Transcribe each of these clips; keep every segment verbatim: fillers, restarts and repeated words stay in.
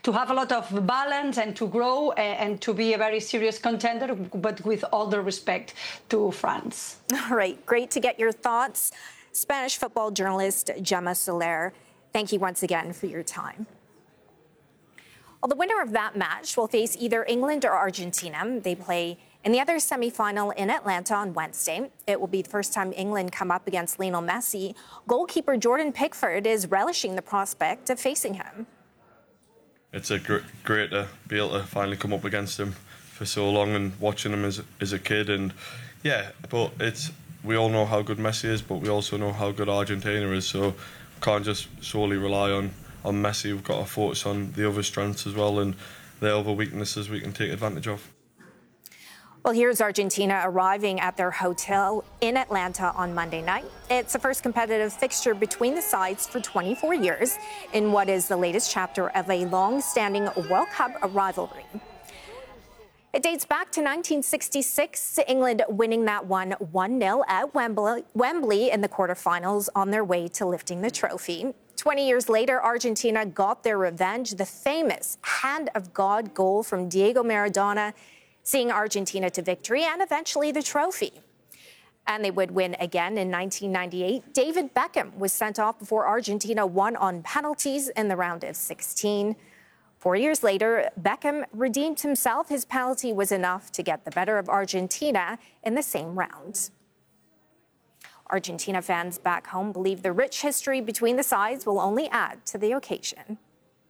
to have a lot of balance and to grow and, and to be a very serious contender, but with all the respect to France. All right, great to get your thoughts. Spanish football journalist Gemma Soler, thank you once again for your time. Well, the winner of that match will face either England or Argentina. They play in the other semifinal in Atlanta on Wednesday. It will be the first time England come up against Lionel Messi. Goalkeeper Jordan Pickford is relishing the prospect of facing him. It's a gr great to be able to finally come up against him for so long and watching him as, as a kid. And yeah, but it's we all know how good Messi is, but we also know how good Argentina is. So we can't just solely rely on on Messi. We've got to focus on the other strengths as well and the other weaknesses we can take advantage of. Well, here's Argentina arriving at their hotel in Atlanta on Monday night. It's the first competitive fixture between the sides for twenty-four years in what is the latest chapter of a long-standing World Cup rivalry. It dates back to nineteen sixty-six, England winning that one one nil at Wembley, Wembley in the quarterfinals on their way to lifting the trophy. twenty years later, Argentina got their revenge, the famous Hand of God goal from Diego Maradona, seeing Argentina to victory and eventually the trophy. And they would win again in nineteen ninety-eight. David Beckham was sent off before Argentina won on penalties in the round of sixteen. Four years later, Beckham redeemed himself. His penalty was enough to get the better of Argentina in the same round. Argentina fans back home believe the rich history between the sides will only add to the occasion.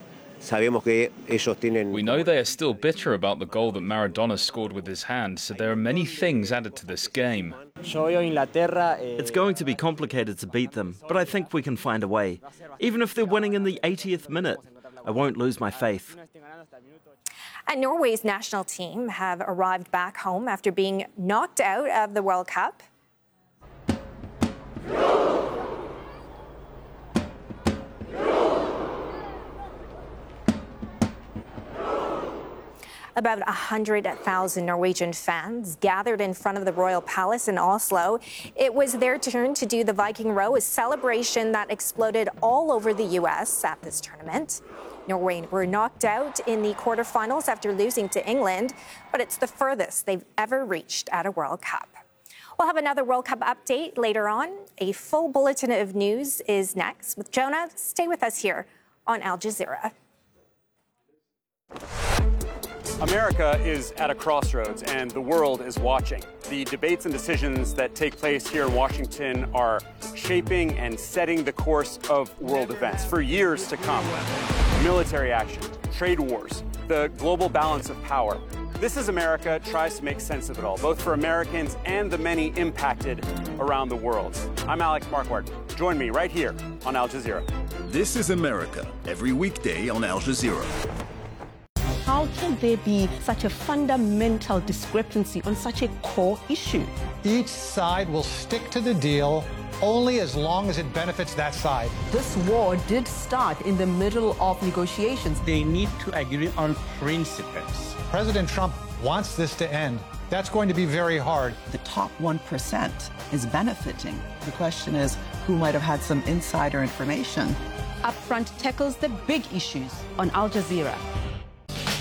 We know they are still bitter about the goal that Maradona scored with his hand, so there are many things added to this game. It's going to be complicated to beat them, but I think we can find a way. Even if they're winning in the eightieth minute, I won't lose my faith. And Norway's national team have arrived back home after being knocked out of the World Cup. About one hundred thousand Norwegian fans gathered in front of the Royal Palace in Oslo. It was their turn to do the Viking Row, a celebration that exploded all over the U S at this tournament. Norway were knocked out in the quarterfinals after losing to England, but it's the furthest they've ever reached at a World Cup. We'll have another World Cup update later on. A full bulletin of news is next. With Jonah, stay with us here on Al Jazeera. America is at a crossroads, and the world is watching. The debates and decisions that take place here in Washington are shaping and setting the course of world events for years to come. Military action, trade wars, the global balance of power. This Is America tries to make sense of it all, both for Americans and the many impacted around the world. I'm Alex Marquardt. Join me right here on Al Jazeera. This Is America, every weekday on Al Jazeera. How can there be such a fundamental discrepancy on such a core issue? Each side will stick to the deal only as long as it benefits that side. This war did start in the middle of negotiations. They need to agree on principles. President Trump wants this to end. That's going to be very hard. The top one percent is benefiting. The question is, who might have had some insider information? Upfront tackles the big issues on Al Jazeera.